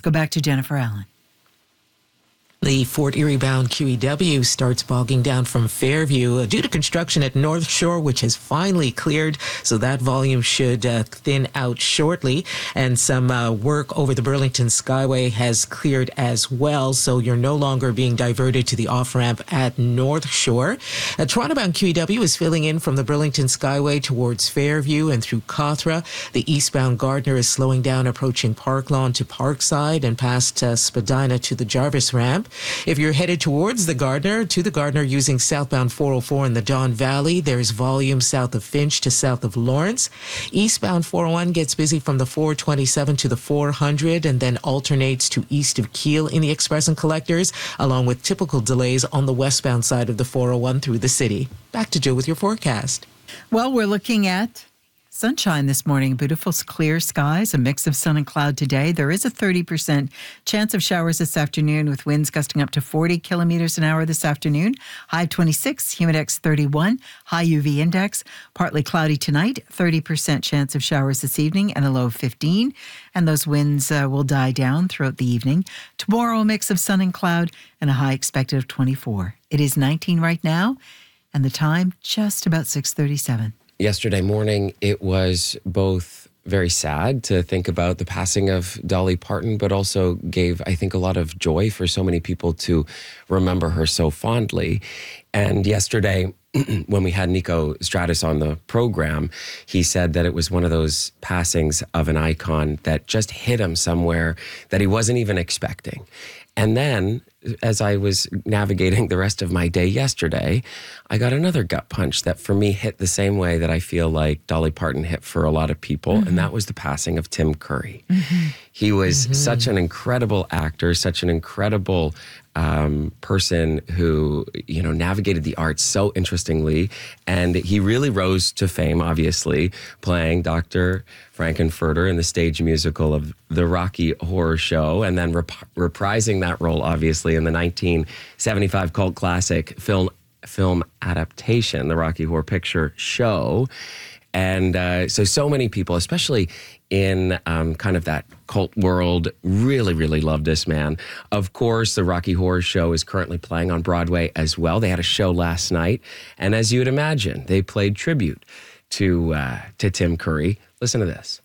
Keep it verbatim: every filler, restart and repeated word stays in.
go back to Jennifer Allen. The Fort Erie-bound Q E W starts bogging down from Fairview due to construction at North Shore, which has finally cleared, so that volume should uh, thin out shortly. And some uh, work over the Burlington Skyway has cleared as well, so you're no longer being diverted to the off-ramp at North Shore. Uh, Toronto-bound Q E W is filling in from the Burlington Skyway towards Fairview and through Cawthra. The eastbound Gardner is slowing down, approaching Park Lawn to Parkside and past uh, Spadina to the Jarvis ramp. If you're headed towards the Gardner, to the Gardner using southbound four oh four in the Don Valley, there's volume south of Finch to south of Lawrence. Eastbound four oh one gets busy from the four twenty-seven to the four hundred and then alternates to east of Keele in the Express and Collectors, along with typical delays on the westbound side of the four oh one through the city. Back to Jill with your forecast. Well, we're looking at sunshine this morning, beautiful clear skies, a mix of sun and cloud today. There is a thirty percent chance of showers this afternoon with winds gusting up to forty kilometers an hour this afternoon. High twenty-six, humidex thirty-one, high U V index. Partly cloudy tonight, thirty percent chance of showers this evening and a low of fifteen. And those winds uh, will die down throughout the evening. Tomorrow, a mix of sun and cloud and a high expected of twenty-four. It is nineteen right now and the time just about six thirty-seven. Yesterday morning, it was both very sad to think about the passing of Dolly Parton, but also gave, I think, a lot of joy for so many people to remember her so fondly. And yesterday, when we had Nico Stratus on the program, he said that it was one of those passings of an icon that just hit him somewhere that he wasn't even expecting. And then, as I was navigating the rest of my day yesterday, I got another gut punch that for me hit the same way that I feel like Dolly Parton hit for a lot of people, mm-hmm. and that was the passing of Tim Curry. Mm-hmm. He was mm-hmm. such an incredible actor, such an incredible um, person who, you know, navigated the arts so interestingly, and he really rose to fame, obviously, playing Doctor Frankenfurter in the stage musical of The Rocky Horror Show, and then rep- reprising that role, obviously, in the nineteen seventy-five cult classic film film adaptation, The Rocky Horror Picture Show. And uh, so, so many people, especially in um, kind of that cult world, really, really love this man. Of course, the Rocky Horror Show is currently playing on Broadway as well. They had a show last night. And as you would imagine, they played tribute to uh, to Tim Curry. Listen to this.